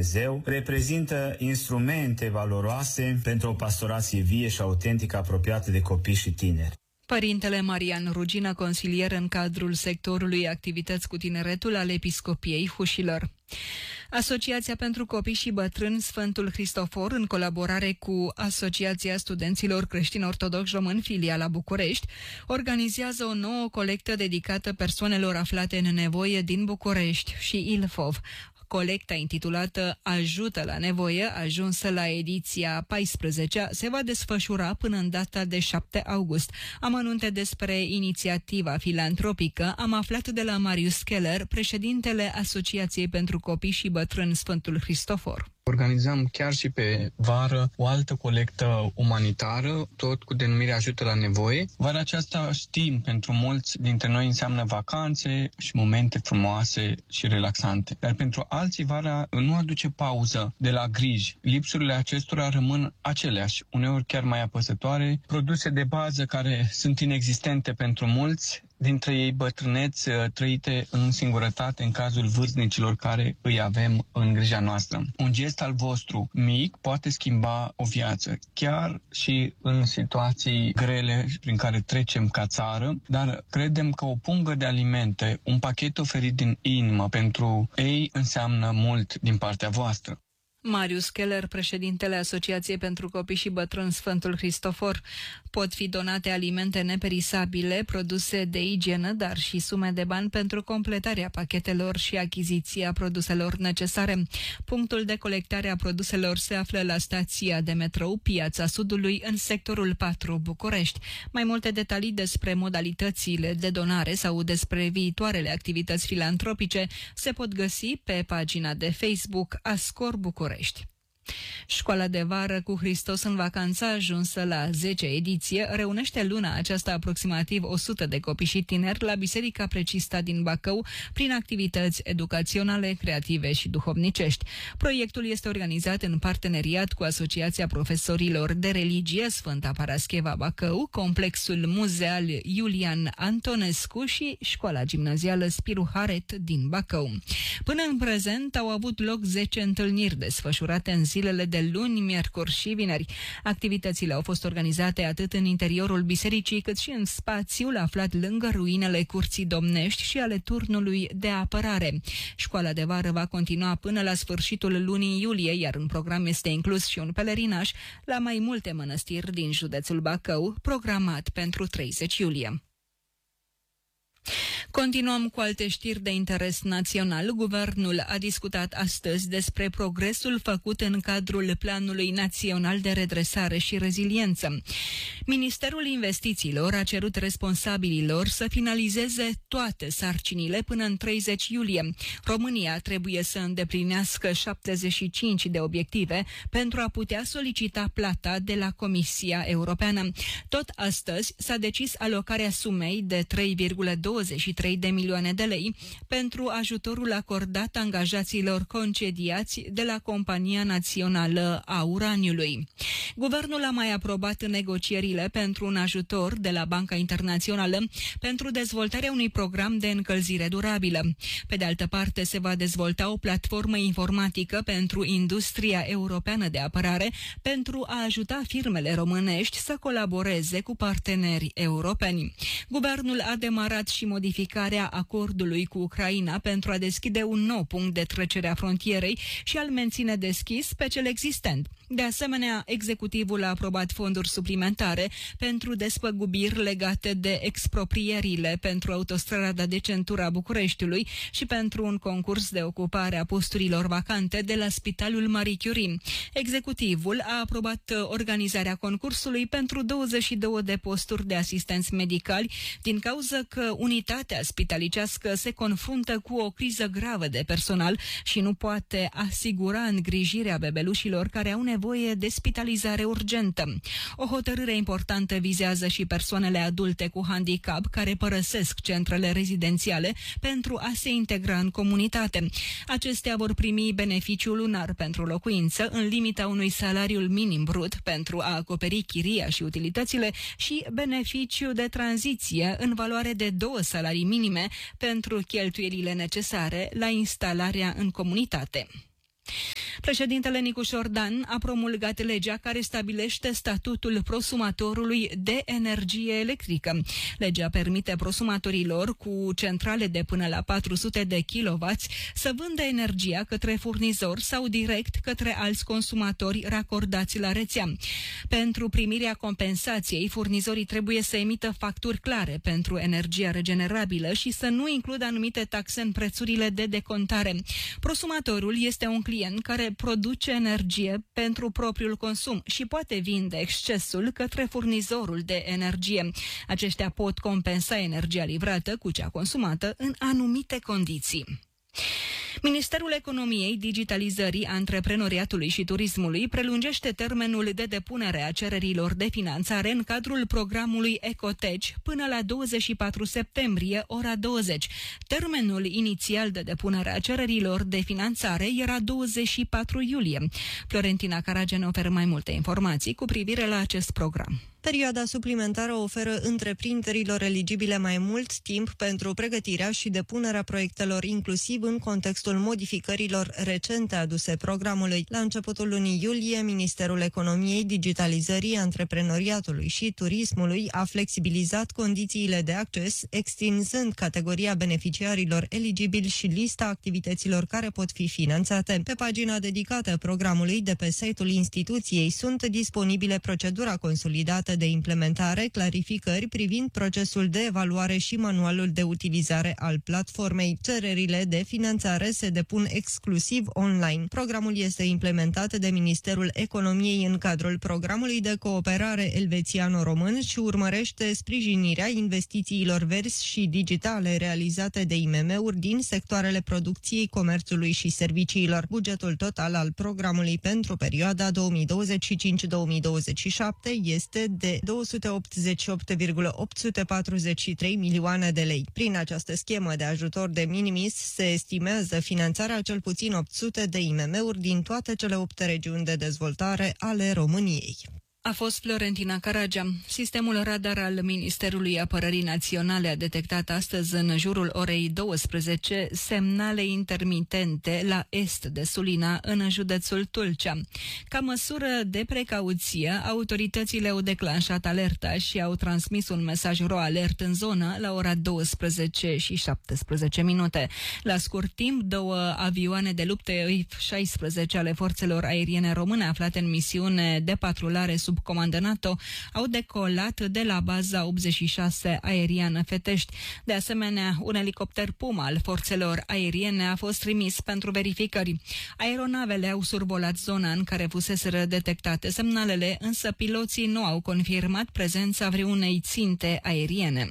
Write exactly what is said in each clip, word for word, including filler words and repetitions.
Dumnezeu, reprezintă instrumente valoroase pentru o pastorație vie și autentică apropiată de copii și tineri. Părintele Marian Rugină, consilier în cadrul sectorului activități cu tineretul al Episcopiei Hușilor. Asociația pentru Copii și Bătrâni Sfântul Hristofor, în colaborare cu Asociația Studenților Creștini Ortodoxi Români, filiala București, organizează o nouă colectă dedicată persoanelor aflate în nevoie din București și Ilfov. Colecta intitulată Ajută la nevoie, ajunsă la ediția paisprezecea, se va desfășura până în data de șapte august. Amănunte despre inițiativa filantropică am aflat de la Marius Keller, președintele Asociației pentru Copii și Bătrâni Sfântul Hristofor. Organizăm chiar și pe vară o altă colectă umanitară, tot cu denumirea Ajută la nevoie. Vara aceasta, știm, pentru mulți dintre noi înseamnă vacanțe și momente frumoase și relaxante. Dar pentru alții vara nu aduce pauză de la griji. Lipsurile acestora rămân aceleași, uneori chiar mai apăsătoare, produse de bază care sunt inexistente pentru mulți, dintre ei bătrâneți trăite în singurătate în cazul vârstnicilor care îi avem în grija noastră. Un gest al vostru mic poate schimba o viață, chiar și în situații grele prin care trecem ca țară, dar credem că o pungă de alimente, un pachet oferit din inimă pentru ei înseamnă mult din partea voastră. Marius Keller, președintele Asociației pentru Copii și Bătrâni Sfântul Hristofor. Pot fi donate alimente neperisabile, produse de igienă, dar și sume de bani pentru completarea pachetelor și achiziția produselor necesare. Punctul de colectare a produselor se află la stația de metrou Piața Sudului, în sectorul patru, București. Mai multe detalii despre modalitățile de donare sau despre viitoarele activități filantropice se pot găsi pe pagina de Facebook Ascor București. Școala de vară cu Hristos în vacanță, ajunsă la zecea ediție, reunește luna aceasta aproximativ o sută de copii și tineri la Biserica Precista din Bacău prin activități educaționale, creative și duhovnicești. Proiectul este organizat în parteneriat cu Asociația Profesorilor de Religie Sfânta Parascheva Bacău, Complexul Muzeal Iulian Antonescu și Școala Gimnazială Spiru Haret din Bacău. Până în prezent au avut loc zece întâlniri desfășurate în zilele de luni, miercuri și vineri. Activitățile au fost organizate atât în interiorul bisericii, cât și în spațiul aflat lângă ruinele Curții Domnești și ale turnului de apărare. Școala de vară va continua până la sfârșitul lunii iulie, iar în program este inclus și un pelerinaj la mai multe mănăstiri din județul Bacău, programat pentru treizeci iulie. Continuăm cu alte știri de interes național. Guvernul a discutat astăzi despre progresul făcut în cadrul Planului Național de Redresare și Reziliență. Ministerul Investițiilor a cerut responsabililor să finalizeze toate sarcinile până în treizeci iulie. România trebuie să îndeplinească șaptezeci și cinci de obiective pentru a putea solicita plata de la Comisia Europeană. Tot astăzi s-a decis alocarea sumei de trei virgulă douăzeci și trei de milioane de lei pentru ajutorul acordat angajaților concediați de la Compania Națională a Uraniului. Guvernul a mai aprobat negocierile pentru un ajutor de la Banca Internațională pentru dezvoltarea unui program de încălzire durabilă. Pe de altă parte, se va dezvolta o platformă informatică pentru industria europeană de apărare pentru a ajuta firmele românești să colaboreze cu parteneri europeni. Guvernul a demarat și modificarea acordului cu Ucraina pentru a deschide un nou punct de trecere a frontierei și a-l menține deschis pe cel existent. De asemenea, executivul a aprobat fonduri suplimentare pentru despăgubiri legate de exproprierile pentru autostrada de centură a Bucureștiului și pentru un concurs de ocupare a posturilor vacante de la Spitalul Marie Curie. Executivul a aprobat organizarea concursului pentru douăzeci și două de posturi de asistenți medicali, din cauza că unitatea spitalicească se confruntă cu o criză gravă de personal și nu poate asigura îngrijirea bebelușilor care au nevoie de spitalizare urgentă. O hotărâre importantă vizează și persoanele adulte cu handicap care părăsesc centrele rezidențiale pentru a se integra în comunitate. Acestea vor primi beneficiul lunar pentru locuință în limita unui salariu minim brut pentru a acoperi chiria și utilitățile și beneficiu de tranziție în valoare de două salarii minime pentru cheltuielile necesare la instalarea în comunitate. Președintele Nicușor Dan a promulgat legea care stabilește statutul prosumatorului de energie electrică. Legea permite prosumatorilor cu centrale de până la patru sute de kilowați să vândă energia către furnizor sau direct către alți consumatori racordați la rețea. Pentru primirea compensației, furnizorii trebuie să emită facturi clare pentru energia regenerabilă și să nu includă anumite taxe în prețurile de decontare. Prosumatorul este un client care produce energie pentru propriul consum și poate vinde excesul către furnizorul de energie. Aceștia pot compensa energia livrată cu cea consumată în anumite condiții. Ministerul Economiei, Digitalizării, Antreprenoriatului și Turismului prelungește termenul de depunere a cererilor de finanțare în cadrul programului Ecoteci până la douăzeci și patru septembrie, ora douăzeci. Termenul inițial de depunere a cererilor de finanțare era douăzeci și patru iulie. Florentina Carage ne oferă mai multe informații cu privire la acest program. Perioada suplimentară oferă întreprinderilor eligibile mai mult timp pentru pregătirea și depunerea proiectelor, inclusiv în contextul modificărilor recente aduse programului. La începutul lunii iulie, Ministerul Economiei, Digitalizării, Antreprenoriatului și Turismului a flexibilizat condițiile de acces, extinzând categoria beneficiarilor eligibili și lista activităților care pot fi finanțate. Pe pagina dedicată programului de pe site-ul instituției sunt disponibile procedura consolidată de implementare, clarificări privind procesul de evaluare și manualul de utilizare al platformei. Cererile de finanțare se depun exclusiv online. Programul este implementat de Ministerul Economiei în cadrul programului de cooperare elvețiano-român și urmărește sprijinirea investițiilor verzi și digitale realizate de I M M-uri din sectoarele producției, comerțului și serviciilor. Bugetul total al programului pentru perioada două mii douăzeci și cinci - două mii douăzeci și șapte este de de două sute optzeci și opt virgulă opt sute patruzeci și trei milioane de lei. Prin această schemă de ajutor de minimis se estimează finanțarea cel puțin opt sute de I M M-uri din toate cele opt regiuni de dezvoltare ale României. A fost Florentina Caragea. Sistemul radar al Ministerului Apărării Naționale a detectat astăzi în jurul orei douăsprezece semnale intermitente la est de Sulina, în județul Tulcea. Ca măsură de precauție, autoritățile au declanșat alerta și au transmis un mesaj ro-alert în zonă la ora douăsprezece și șaptesprezece minute. La scurt timp, două avioane de luptă F șaisprezece ale forțelor aeriene române aflate în misiune de patrulare sub comandă NATO au decolat de la baza optzeci și șase aeriană Fetești. De asemenea, un elicopter Puma al forțelor aeriene a fost trimis pentru verificări. Aeronavele au survolat zona în care fuseseră detectate semnalele, însă piloții nu au confirmat prezența vreunei ținte aeriene.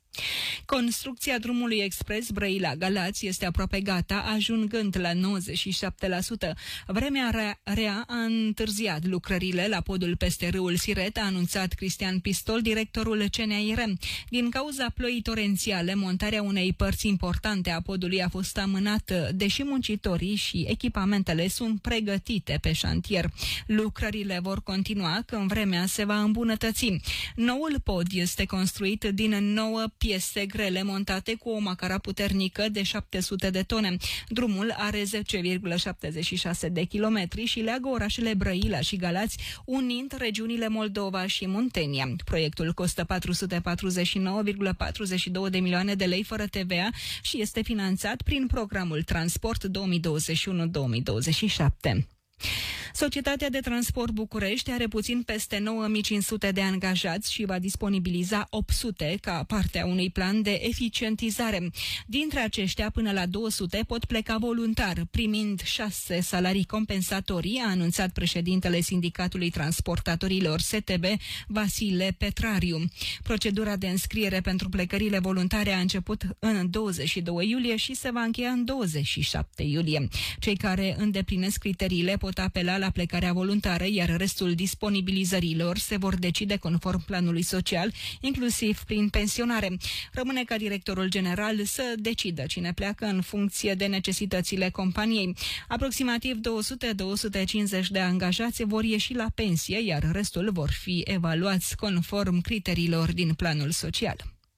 Construcția drumului expres Brăila-Galați este aproape gata, ajungând la nouăzeci și șapte la sută. Vremea rea, rea a întârziat lucrările la podul peste râul Siret, a anunțat Cristian Pistol, directorul C N I R. Din cauza ploii torențiale, montarea unei părți importante a podului a fost amânată, deși muncitorii și echipamentele sunt pregătite pe șantier. Lucrările vor continua când vremea se va îmbunătăți. Noul pod este construit din nouă piese grele montate cu o macara puternică de șapte sute de tone. Drumul are zece virgulă șaptezeci și șase de kilometri și leagă orașele Brăila și Galați, unind regiunile Moldova și Muntenia. Proiectul costă patru sute patruzeci și nouă virgulă patruzeci și două de milioane de lei fără T V A și este finanțat prin programul Transport două mii douăzeci și unu - două mii douăzeci și șapte. Societatea de Transport București are puțin peste nouă mii cinci sute de angajați și va disponibiliza opt sute ca parte a unui plan de eficientizare. Dintre aceștia, până la două sute pot pleca voluntar, primind șase salarii compensatorii, a anunțat președintele Sindicatului Transportatorilor S T B, Vasile Petrariu. Procedura de înscriere pentru plecările voluntare a început în douăzeci și doi iulie și se va încheia în douăzeci și șapte iulie. Cei care îndeplinesc criteriile pot apela la plecarea voluntară, iar restul disponibilizărilor se vor decide conform planului social, inclusiv prin pensionare. Rămâne ca directorul general să decidă cine pleacă în funcție de necesitățile companiei. Aproximativ două sute - două sute cincizeci de angajați vor ieși la pensie, iar restul vor fi evaluați conform criteriilor din planul social.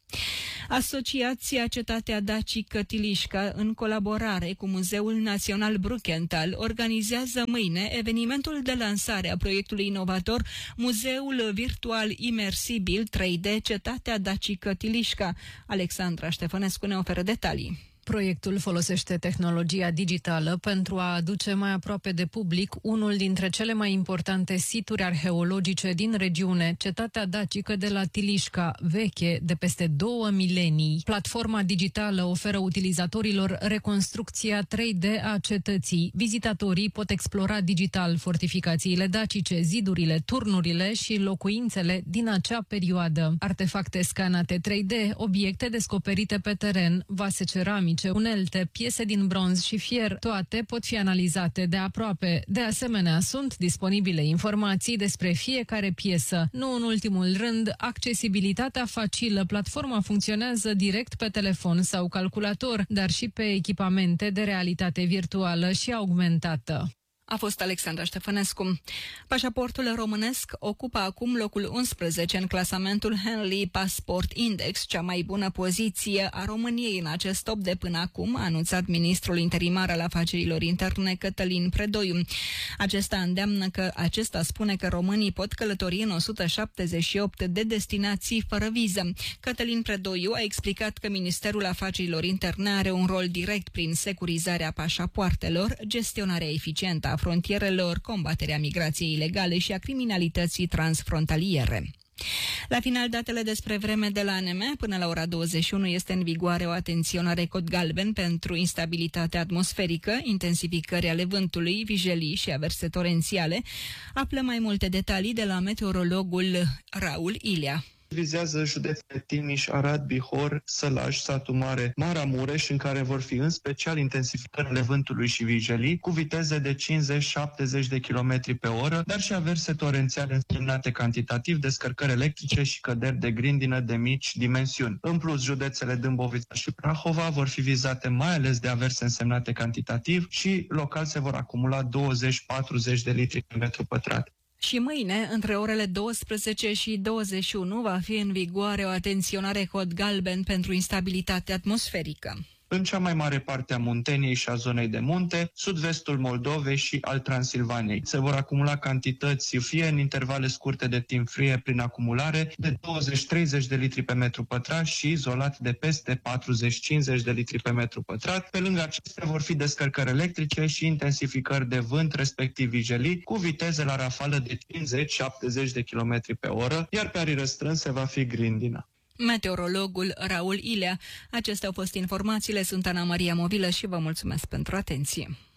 Asociația Cetatea Dacică Tilișca, în colaborare cu Muzeul Național Brukenthal, organizează mâine evenimentul de lansare a proiectului inovator Muzeul Virtual Imersibil trei D Cetatea Dacică Tilișca. Alexandra Ștefănescu ne oferă detalii. Proiectul folosește tehnologia digitală pentru a aduce mai aproape de public unul dintre cele mai importante situri arheologice din regiune, Cetatea Dacică de la Tilișca, veche de peste două milenii. Platforma digitală oferă utilizatorilor reconstrucția trei D a cetății. Vizitatorii pot explora digital fortificațiile dacice, zidurile, turnurile și locuințele din acea perioadă. Artefacte scanate trei D, obiecte descoperite pe teren, vase ceramice, unelte, piese din bronz și fier, toate pot fi analizate de aproape. De asemenea, sunt disponibile informații despre fiecare piesă. Nu în ultimul rând, accesibilitatea facilă. Platforma funcționează direct pe telefon sau calculator, dar și pe echipamente de realitate virtuală și augmentată. A fost Alexandra Ștefănescu. Pașaportul românesc ocupă acum locul unsprezece în clasamentul Henley Passport Index, cea mai bună poziție a României în acest top de până acum, a anunțat ministrul interimar al afacerilor interne Cătălin Predoiu. Acesta îndeamnă că acesta spune că românii pot călători în o sută șaptezeci și opt de destinații fără viză. Cătălin Predoiu a explicat că Ministerul Afacerilor Interne are un rol direct prin securizarea pașapoartelor, gestionarea eficientă a frontierelor, combaterea migrației ilegale și a criminalității transfrontaliere. La final, datele despre vreme de la A N M. Până la ora douăzeci și unu este în vigoare o atenționare cod galben pentru instabilitate atmosferică, intensificări ale vântului, vijelii și averse torențiale. Află mai multe detalii de la meteorologul Raul Ilea. Vizează județele Timiș, Arad, Bihor, Sălaj, Satu Mare, Maramureș, în care vor fi în special intensificările vântului și vijelii, cu viteze de cincizeci șaptezeci de kilometri pe oră, dar și averse torențiale însemnate cantitativ, descărcări electrice și căderi de grindină de mici dimensiuni. În plus, județele Dâmbovița și Prahova vor fi vizate mai ales de averse însemnate cantitativ și local se vor acumula douăzeci patruzeci de litri pe metru pătrat. Și mâine, între orele douăsprezece și douăzeci și unu, va fi în vigoare o atenționare cod galben pentru instabilitate atmosferică. În cea mai mare parte a Munteniei și a zonei de munte, sud-vestul Moldovei și al Transilvaniei. Se vor acumula cantități fie în intervale scurte de timp frie prin acumulare de douăzeci treizeci de litri pe metru pătrat și izolat de peste patruzeci cincizeci de litri pe metru pătrat. Pe lângă acestea vor fi descărcări electrice și intensificări de vânt, respectiv vijelii, cu viteze la rafală de cincizeci șaptezeci de kilometri pe oră, iar pe arii răstrânse va fi grindina. Meteorologul Raul Ilea. Acestea au fost informațiile, sunt Ana Maria Movilă și vă mulțumesc pentru atenție.